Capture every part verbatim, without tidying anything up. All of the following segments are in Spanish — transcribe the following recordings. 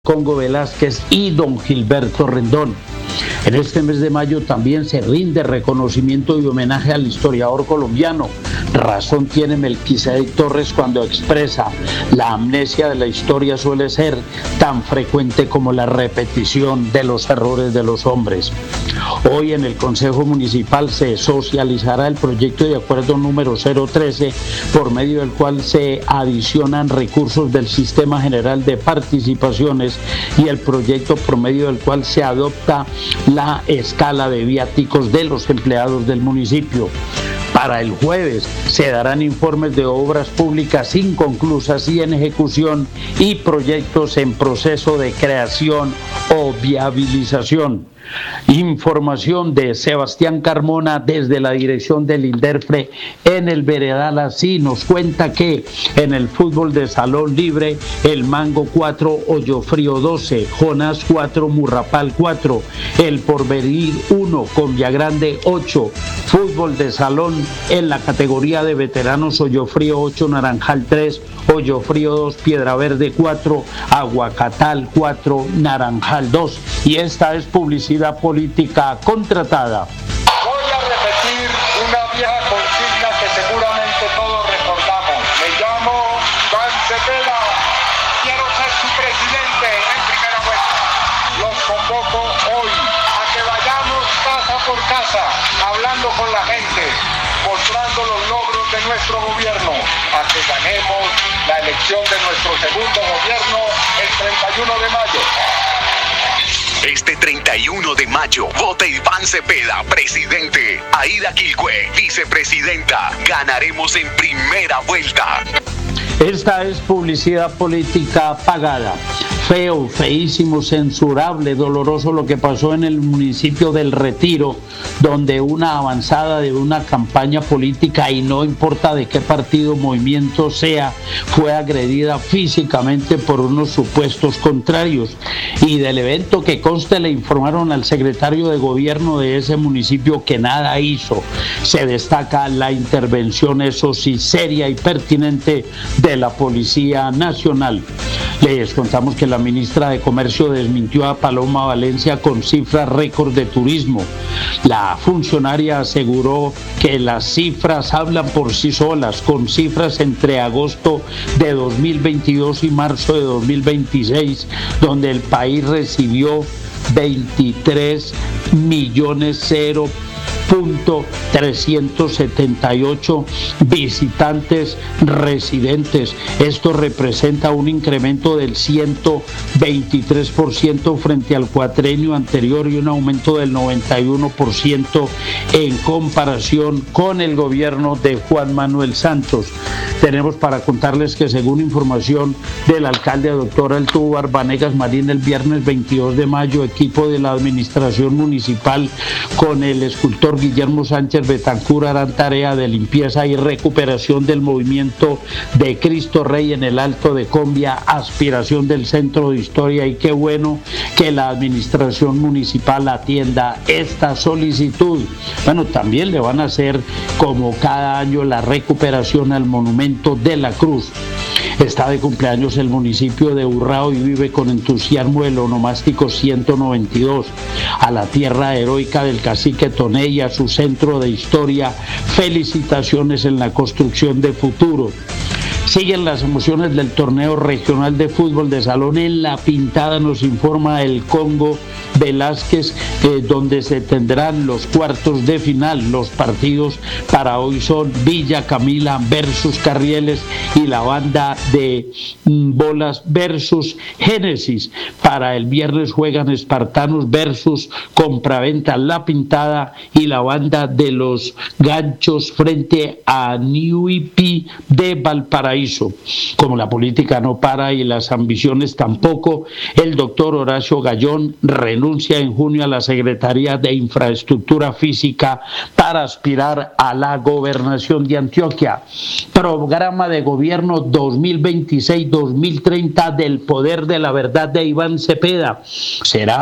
Congo Velázquez y don Gilberto Rendón. En este mes de mayo también se rinde reconocimiento y homenaje al historiador colombiano. Razón tiene Melquisedec Torres cuando expresa: la amnesia de la historia suele ser tan frecuente como la repetición de los errores de los hombres. Hoy en el Consejo Municipal se socializará el proyecto de acuerdo número cero trece, por medio del cual se adicionan recursos del Sistema General de Participaciones y el proyecto por medio del cual se adopta la escala de viáticos de los empleados del municipio. Para el jueves se darán informes de obras públicas inconclusas y en ejecución y proyectos en proceso de creación o viabilización. Información de Sebastián Carmona desde la dirección del INDERFRE en el Veredal. Así nos cuenta que en el fútbol de salón libre, el Mango cuatro, Hoyofrío doce, Jonás cuatro, Murrapal cuatro, el Porvenir uno, Conviagrande ocho. Fútbol de salón en la categoría de veteranos, Hoyofrío ocho, Naranjal tres, Hoyofrío dos, Piedra Verde cuatro, Aguacatal cuatro, Naranjal dos. Y esta es publicidad política contratada. Voy a repetir una vieja consigna que seguramente todos recordamos. Me llamo Iván Cepeda. Quiero ser su presidente en primera vuelta. Los convoco hoy a que vayamos casa por casa, hablando con la gente, mostrando los logros de nuestro gobierno, a que ganemos la elección de nuestro segundo gobierno el treinta y uno de mayo. Este treinta y uno de mayo, vote Iván Cepeda, presidente. Aida Quilcue, vicepresidenta. Ganaremos en primera vuelta. Esta es publicidad política pagada. Feo, feísimo, censurable, doloroso lo que pasó en el municipio del Retiro, donde una avanzada de una campaña política, y no importa de qué partido o movimiento sea, fue agredida físicamente por unos supuestos contrarios. Y del evento, que conste, le informaron al secretario de gobierno de ese municipio que nada hizo. Se destaca la intervención, eso sí, seria y pertinente de la Policía Nacional. Les contamos que la ministra de Comercio desmintió a Paloma Valencia con cifras récord de turismo. La funcionaria aseguró que las cifras hablan por sí solas, con cifras entre agosto de dos mil veintidós y marzo de dos mil veintiséis, donde el país recibió veintitrés millones cero punto trescientos setenta y ocho visitantes residentes. Esto representa un incremento del ciento veintitrés por ciento frente al cuatrenio anterior y un aumento del noventa y uno por ciento en comparación con el gobierno de Juan Manuel Santos. Tenemos para contarles que, según información del alcalde doctor Altubar Vanegas Marín, el viernes veintidós de mayo, equipo de la administración municipal con el escultor Guillermo Sánchez Betancur harán tarea de limpieza y recuperación del movimiento de Cristo Rey en el Alto de Combia, aspiración del Centro de Historia, y qué bueno que la administración municipal atienda esta solicitud. Bueno, también le van a hacer, como cada año, la recuperación al monumento de la Cruz. Está de cumpleaños el municipio de Urrao y vive con entusiasmo el onomástico ciento noventa y dos. A la tierra heroica del cacique Toné y a su centro de historia, felicitaciones en la construcción de futuro. Siguen las emociones del torneo regional de fútbol de salón en La Pintada, nos informa el Congo Velázquez, eh, donde se tendrán los cuartos de final. Los partidos para hoy son Villa Camila versus Carrieles y la banda de mm, Bolas versus Génesis. Para el viernes juegan Espartanos versus Compraventa La Pintada y la banda de los Ganchos frente a Niuipi de Valparaíso. Como la política no para y las ambiciones tampoco, el doctor Horacio Gallón renuncia en junio a la Secretaría de Infraestructura Física para aspirar a la gobernación de Antioquia. Programa de gobierno dos mil veintiséis dos mil treinta del Poder de la Verdad de Iván Cepeda. Será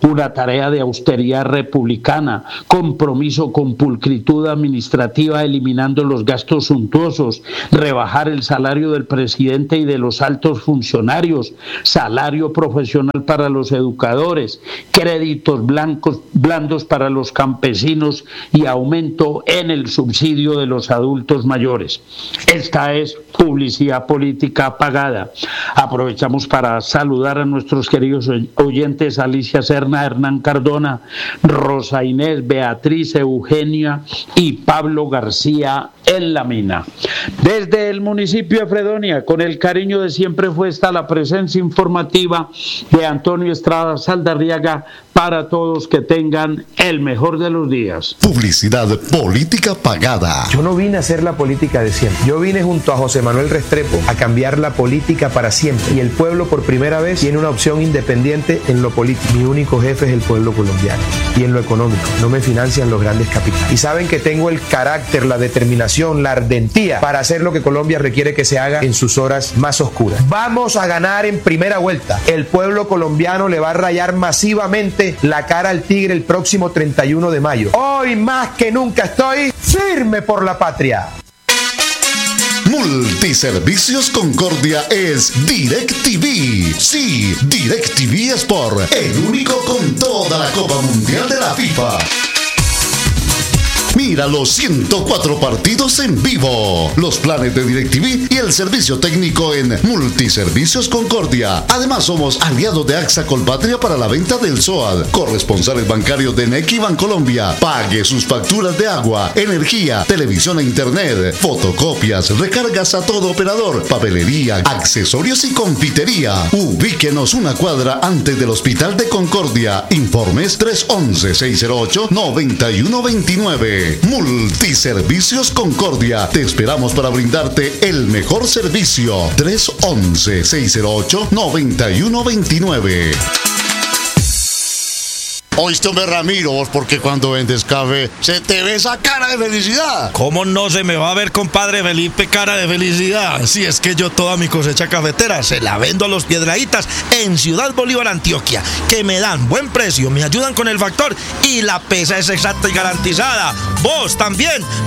una tarea de austeridad republicana, compromiso con pulcritud administrativa, eliminando los gastos suntuosos, rebajar el salario del presidente y de los altos funcionarios, salario profesional para los educadores, créditos blancos, blandos para los campesinos y aumento en el subsidio de los adultos mayores. Esta es publicidad política pagada. Aprovechamos para saludar a nuestros queridos oyentes: Alicia Serna, Hernán Cardona, Rosa Inés, Beatriz, Eugenia y Pablo García en la mina. Desde el municipio de Fredonia, con el cariño de siempre, fue esta la presencia informativa de Antonio Estrada Saldarriaga para todos. Que tengan el mejor de los días. Publicidad política pagada. Yo no vine a hacer la política de siempre. Yo vine junto a José Manuel Restrepo a cambiar la política para siempre. Y el pueblo por primera vez tiene una opción independiente en lo político. Mi único jefe es el pueblo colombiano. Y en lo económico, no me financian los grandes capitales. Y saben que tengo el carácter, la determinación, la ardentía para hacer lo que Colombia requiere que se haga en sus horas más oscuras. Vamos a ganar en primera vuelta. El pueblo colombiano le va a rayar masivamente la cara al tigre el próximo treinta y uno de mayo. Hoy más que nunca estoy firme por la patria. Multiservicios Concordia es DirecTV. Sí, DirecTV Sport, el único con toda la Copa Mundial de la FIFA. Mira los ciento cuatro partidos en vivo, los planes de DirecTV y el servicio técnico en Multiservicios Concordia. Además, somos aliados de AXA Colpatria para la venta del S O A D, corresponsales bancarios de Nequi Bancolombia. Pague sus facturas de agua, energía, televisión e internet, fotocopias, recargas a todo operador, papelería, accesorios y confitería. Ubíquenos una cuadra antes del Hospital de Concordia. Informes tres once, seis cero ocho, noventa y uno veintinueve. Multiservicios Concordia. Te esperamos para brindarte el mejor servicio. tres once, seis cero ocho, noventa y uno veintinueve. Oíste, hombre, Ramiro, porque cuando vendes café se te ve esa cara de felicidad. ¿Cómo no se me va a ver, compadre Felipe, cara de felicidad? Si es que yo toda mi cosecha cafetera se la vendo a los Piedraítas en Ciudad Bolívar, Antioquia, que me dan buen precio, me ayudan con el factor y la pesa es exacta y garantizada. Vos también